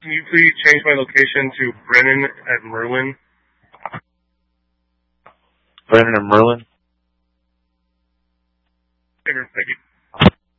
Can you please change my location to Brennan at Merlin? Brennan and Merlin? Thank you.